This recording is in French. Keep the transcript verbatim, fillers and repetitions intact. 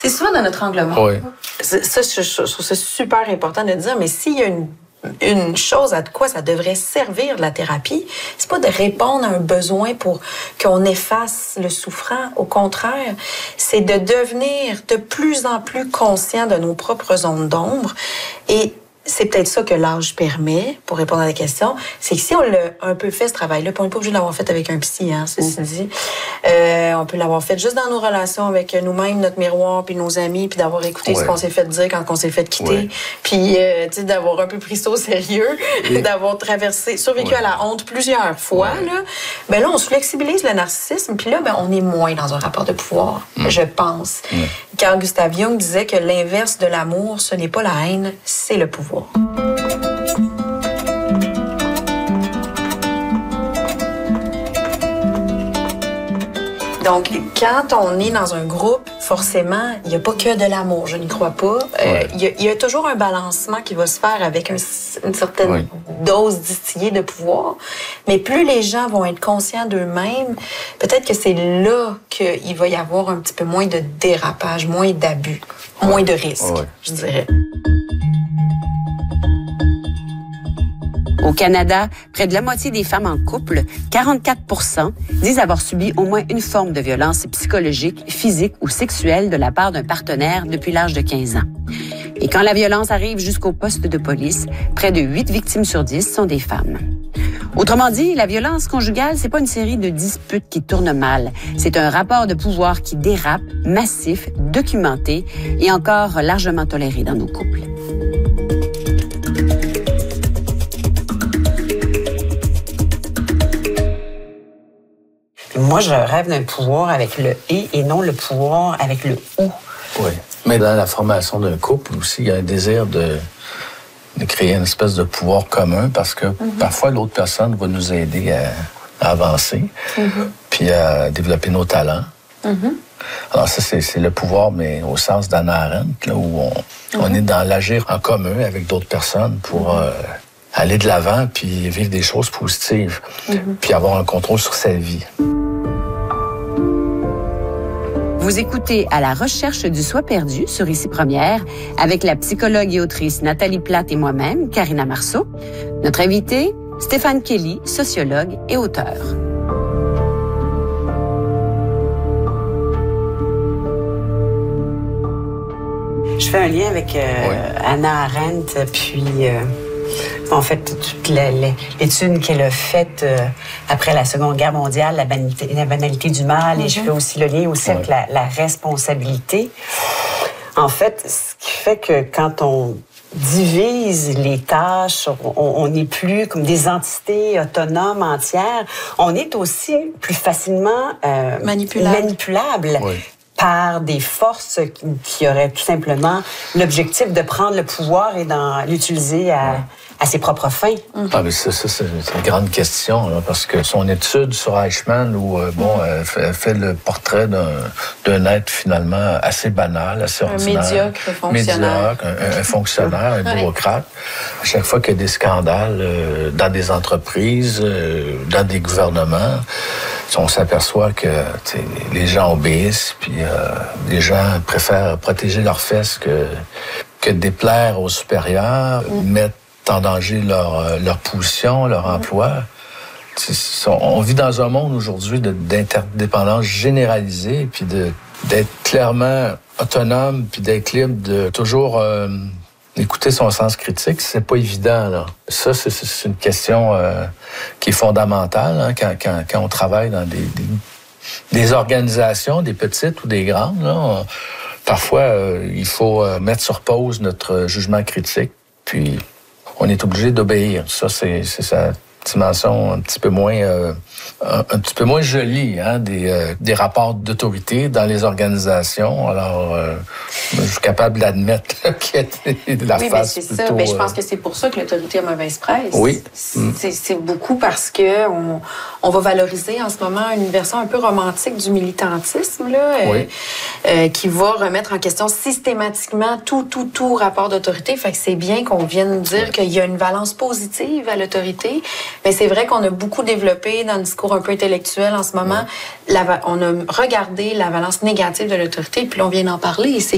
C'est souvent dans notre angle mort. Oui. Ça, je, je trouve ça super important de dire, mais s'il y a une, une chose à de quoi ça devrait servir de la thérapie, c'est pas de répondre à un besoin pour qu'on efface le souffrant. Au contraire, c'est de devenir de plus en plus conscient de nos propres zones d'ombre. Et c'est peut-être ça que l'âge permet, pour répondre à la question, c'est que si on l'a un peu fait, ce travail-là, puis on n'est pas obligé de l'avoir fait avec un psy, hein, ceci mmh. dit, euh, on peut l'avoir fait juste dans nos relations avec nous-mêmes, notre miroir, puis nos amis, puis d'avoir écouté ouais. ce qu'on s'est fait dire quand on s'est fait quitter, ouais. puis euh, tu sais, d'avoir un peu pris ça au sérieux, oui. d'avoir traversé, survécu ouais. à la honte plusieurs fois, ouais. là, ben là, on se flexibilise le narcissisme, puis là, ben on est moins dans un rapport de pouvoir, mmh. je pense. Mmh. Carl Gustav Jung disait que l'inverse de l'amour, ce n'est pas la haine, c'est le pouvoir. Donc, quand on est dans un groupe, forcément, il n'y a pas que de l'amour, je n'y crois pas. Euh, il, y a, il y a toujours un balancement qui va se faire avec un, une certaine oui. dose distillée de pouvoir. Mais plus les gens vont être conscients d'eux-mêmes, peut-être que c'est là qu'il va y avoir un petit peu moins de dérapage, moins d'abus, ouais. moins de risques, ouais. je dirais. Au Canada, près de la moitié des femmes en couple, quarante-quatre pour cent, disent avoir subi au moins une forme de violence psychologique, physique ou sexuelle de la part d'un partenaire depuis l'âge de quinze ans. Et quand la violence arrive jusqu'au poste de police, près de huit victimes sur dix sont des femmes. Autrement dit, la violence conjugale, c'est pas une série de disputes qui tournent mal. C'est un rapport de pouvoir qui dérape, massif, documenté et encore largement toléré dans nos couples. Moi, je rêve d'un pouvoir avec le « et » et non le pouvoir avec le « ou ». Oui, mais dans la formation d'un couple aussi, il y a un désir de, de créer une espèce de pouvoir commun parce que mm-hmm. parfois, l'autre personne va nous aider à, à avancer mm-hmm. puis à développer nos talents. Mm-hmm. Alors ça, c'est, c'est le pouvoir, mais au sens d'Hannah Arendt, là, où on, mm-hmm. on est dans l'agir en commun avec d'autres personnes pour... Mm-hmm. Euh, aller de l'avant puis vivre des choses positives, mm-hmm. puis avoir un contrôle sur sa vie. Vous écoutez À la recherche du soi perdu sur Ici Première avec la psychologue et autrice Nathalie Plate et moi-même, Karina Marceau. Notre invité, Stéphane Kelly, sociologue et auteur. Je fais un lien avec euh, oui. Hannah Arendt, puis... Euh... En fait, toute l'étude qu'elle a faite euh, après la Seconde Guerre mondiale, la banalité, la banalité du mal, mm-hmm. et je fais aussi le lien aussi ouais. avec la, la responsabilité. En fait, ce qui fait que quand on divise les tâches, on n'est plus comme des entités autonomes entières, on est aussi plus facilement euh, manipulable. manipulable. Oui. Par des forces qui, qui auraient tout simplement l'objectif de prendre le pouvoir et d'en l'utiliser à, ouais. à ses propres fins. Mm-hmm. Ah, mais ça, ça, c'est une grande question, là, parce que son étude sur Eichmann, où euh, bon, elle fait, elle fait le portrait d'un, d'un être finalement assez banal, assez ordinaire. Un médiocre fonctionnaire. Médiocre, un, un fonctionnaire, un bureaucrate. À chaque fois qu'il y a des scandales euh, dans des entreprises, euh, dans des gouvernements, on s'aperçoit que les gens obéissent, puis euh, les gens préfèrent protéger leurs fesses que, que déplaire aux supérieurs, mmh. mettre en danger leur, leur position, leur mmh. emploi. On vit dans un monde aujourd'hui de, d'interdépendance généralisée, puis de, d'être clairement autonome, puis d'être libre de toujours... Euh, écouter son sens critique, c'est pas évident, là. Ça, c'est, c'est une question euh, qui est fondamentale, hein, quand, quand, quand on travaille dans des, des, des organisations, des petites ou des grandes, là. On, parfois, euh, il faut euh, mettre sur pause notre jugement critique, puis on est obligé d'obéir. Ça, c'est, c'est sa dimension un petit peu moins, euh, un, un petit peu moins jolie, hein, des, euh, des rapports d'autorité dans les organisations. Alors, euh, je suis capable d'admettre là, qu'il y a de la oui, face mais c'est plutôt, ça. Mais je pense euh... que c'est pour ça que l'autorité a mauvaise presse. Oui. C'est, c'est beaucoup parce que on, on va valoriser en ce moment une version un peu romantique du militantisme, là, oui. euh, euh, qui va remettre en question systématiquement tout, tout, tout rapport d'autorité. Fait que c'est bien qu'on vienne dire oui. qu'il y a une valence positive à l'autorité. Mais c'est vrai qu'on a beaucoup développé dans le discours un peu intellectuel en ce moment. Oui. La, on a regardé la valence négative de l'autorité, puis là, on vient d'en parler. C'est